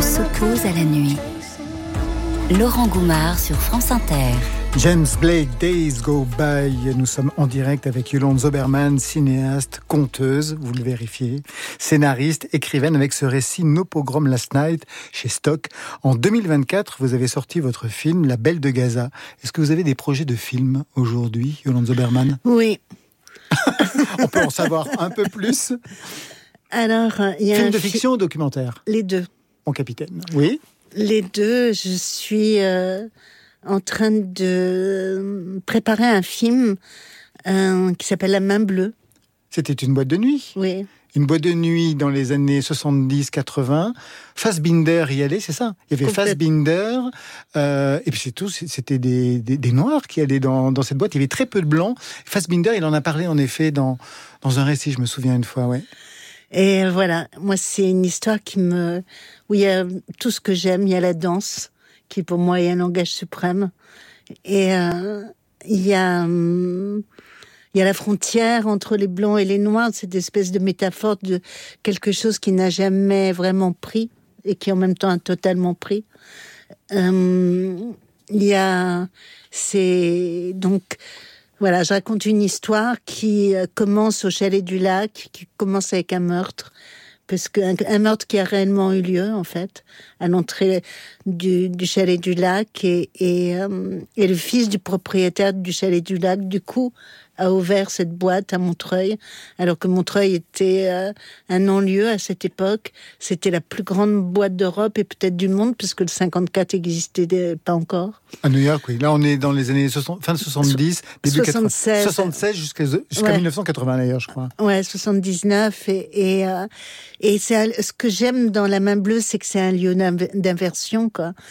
s'oppose à la nuit. Laurent Goumard sur France Inter. James Blake, Days Go By. Nous sommes en direct avec Yolande Zoberman, cinéaste, conteuse, vous le vérifiez, scénariste, écrivaine avec ce récit No Pogrom Last Night chez Stock. En 2024, vous avez sorti votre film La Belle de Gaza. Est-ce que vous avez des projets de films aujourd'hui, Yolande Zoberman ? Oui. On peut en savoir un peu plus. Alors, il y a film de fiction ou documentaire ? Les deux. Mon capitaine, oui. Les deux, je suis en train de préparer un film qui s'appelle La Main Bleue. C'était une boîte de nuit ? Oui. Une boîte de nuit dans les années 70-80. Fassbinder y allait, c'est ça ? Il y avait Fassbinder, et puis c'est tout. C'était des Noirs qui allaient dans cette boîte. Il y avait très peu de Blancs. Fassbinder, il en a parlé en effet dans un récit, je me souviens une fois, ouais. Et voilà, moi c'est une histoire où il y a tout ce que j'aime. Il y a la danse, qui pour moi est un langage suprême. Et il y a la frontière entre les blancs et les noirs, cette espèce de métaphore de quelque chose qui n'a jamais vraiment pris et qui en même temps a totalement pris. Voilà, je raconte une histoire qui commence au Chalet du Lac, qui commence avec un meurtre, parce un meurtre qui a réellement eu lieu, en fait, à l'entrée du Chalet du Lac, et le fils du propriétaire du Chalet du Lac, du coup, a ouvert cette boîte à Montreuil, alors que Montreuil était un non-lieu à cette époque. C'était la plus grande boîte d'Europe et peut-être du monde, puisque le 54 n'existait pas encore. À New York, oui. Là, on est dans les années fin 70, début 76. 76 jusqu'à ouais. 1980 d'ailleurs, je crois. Ouais, 79. Et c'est ce que j'aime dans La Main Bleue, c'est que c'est un lieu d'inversion, quoi.